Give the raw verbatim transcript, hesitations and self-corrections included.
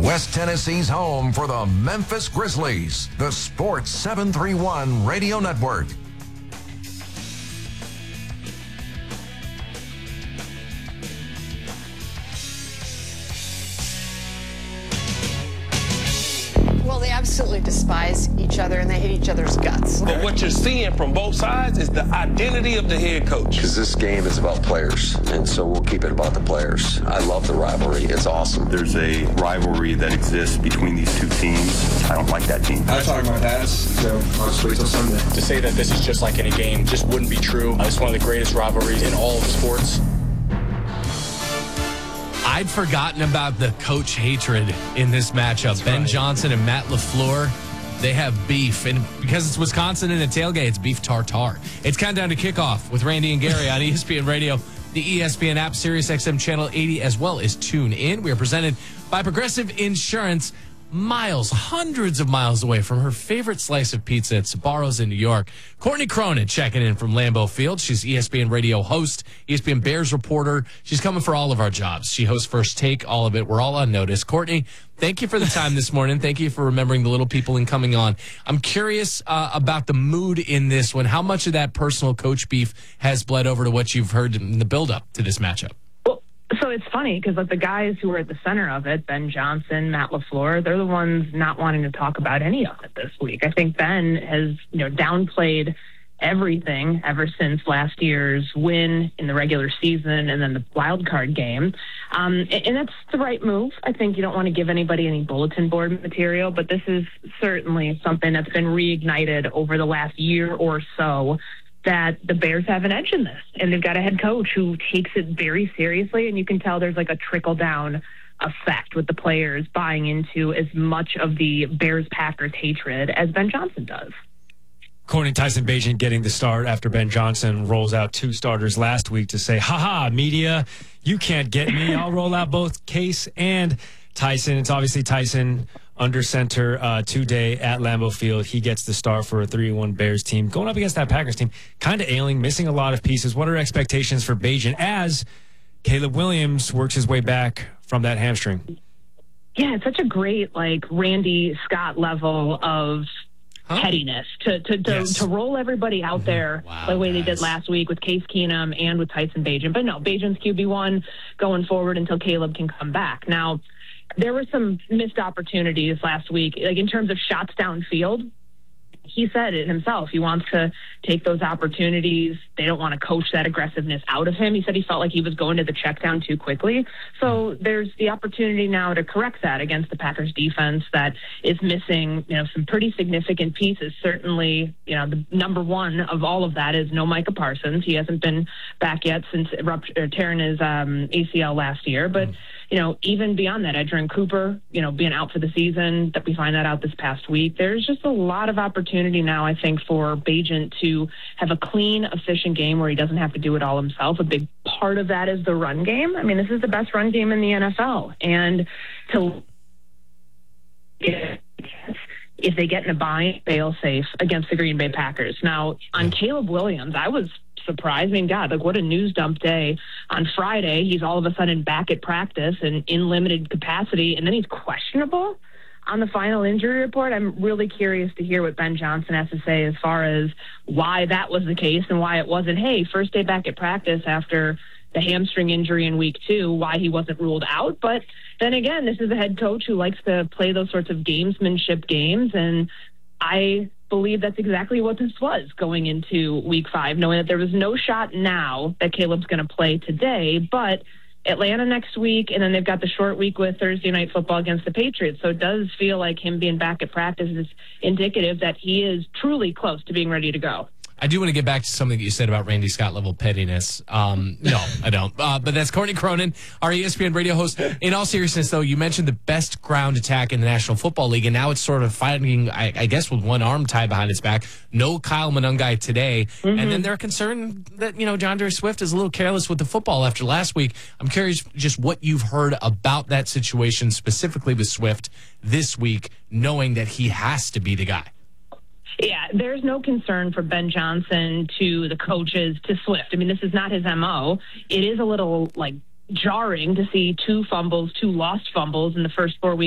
West Tennessee's home for the Memphis Grizzlies, the Sports seven thirty-one Radio Network. Well, they absolutely despise each other and they hate each other's guts. But what you're seeing from both sides is the identity of the head coach. Because this game is about players, and so we'll keep it about the players. I love the rivalry. It's awesome. There's a rivalry that exists between these two teams. I don't like that team. I talk my past, so I'll just wait till Sunday. To say that this is just like any game just wouldn't be true. Uh, it's one of the greatest rivalries in all of sports. I'd forgotten about the coach hatred in this matchup. That's Ben right. Johnson and Matt LaFleur, they have beef. And because it's Wisconsin and a tailgate, it's beef tartare. It's countdown to kickoff with Randy and Gary on E S P N Radio, the E S P N app, Sirius X M Channel eighty, as well as Tune In. We are presented by Progressive Insurance. Miles, hundreds of miles away from her favorite slice of pizza at Sbarro's in New York. Courtney Cronin checking in from Lambeau Field. She's E S P N radio host, E S P N Bears reporter. She's coming for all of our jobs. She hosts First Take, all of it. We're all on notice. Courtney, thank you for the time this morning. Thank you for remembering the little people and coming on. I'm curious uh, about the mood in this one. How much of that personal coach beef has bled over to what you've heard in the build-up to this matchup? So it's funny because like the guys who are at the center of it, Ben Johnson, Matt LaFleur, they're the ones not wanting to talk about any of it this week. I think Ben has, you know, downplayed everything ever since last year's win in the regular season and then the wild card game. Um, and, and that's the right move. I think you don't want to give anybody any bulletin board material, but this is certainly something that's been reignited over the last year or so, that the Bears have an edge in this, and they've got a head coach who takes it very seriously, and you can tell there's like a trickle-down effect with the players buying into as much of the Bears-Packers hatred as Ben Johnson does. Courtney, Tyson Bagent getting the start after Ben Johnson rolls out two starters last week to say, ha-ha, media, you can't get me. I'll roll out both Case and Tyson. It's obviously Tyson under center uh, today at Lambeau Field. He gets the start for a three one Bears team. Going up against that Packers team, kind of ailing, missing a lot of pieces. What are expectations for Bagent as Caleb Williams works his way back from that hamstring? Yeah, it's such a great, like, Randy Scott level of huh? pettiness to to to, yes. to roll everybody out mm-hmm. there wow, the way guys. they did last week with Case Keenum and with Tyson Bagent. But no, Bagent's Q B one going forward until Caleb can come back. Now, there were some missed opportunities last week, like in terms of shots downfield. He said it himself. He wants to take those opportunities. They don't want to coach that aggressiveness out of him. He said he felt like he was going to the check down too quickly. So there's the opportunity now to correct that against the Packers defense that is missing, you know, some pretty significant pieces. Certainly, you know, the number one of all of that is no Micah Parsons. He hasn't been back yet since rupt- tearing his um, A C L last year. But, you know, even beyond that, Edgerrin Cooper, you know, being out for the season, that we find that out this past week. There's just a lot of opportunity now, I think, for Bagent to have a clean, efficient game where he doesn't have to do it all himself. A big part of that is the run game. I mean, this is the best run game in the N F L. And to if they get in a bind, fail safe against the Green Bay Packers. Now, on Caleb Williams, I was surprised. I mean, God, like what a news dump day. On Friday, he's all of a sudden back at practice and in limited capacity, and then he's questionable on the final injury report. I'm really curious to hear what Ben Johnson has to say as far as why that was the case and why it wasn't, hey, first day back at practice after the hamstring injury in week two, why he wasn't ruled out. But then again, this is a head coach who likes to play those sorts of gamesmanship games, and I believe that's exactly what this was going into week five, knowing that there was no shot now that Caleb's going to play today, but Atlanta next week, and then they've got the short week with Thursday Night Football against the Patriots. So it does feel like him being back at practice is indicative that he is truly close to being ready to go. I do want to get back to something that you said about Randy Scott level pettiness. Um, no, I don't. Uh, but that's Courtney Cronin, our E S P N radio host. In all seriousness, though, you mentioned the best ground attack in the National Football League, and now it's sort of fighting, I, I guess, with one arm tied behind its back. No Kyle Monangai today. Mm-hmm. And then they're concerned that, you know, DeAndre Swift is a little careless with the football after last week. I'm curious just what you've heard about that situation specifically with Swift this week, knowing that he has to be the guy. Yeah, there's no concern for Ben Johnson to the coaches to Swift. I mean, this is not his M O. It is a little, like, jarring to see two fumbles, two lost fumbles in the first four weeks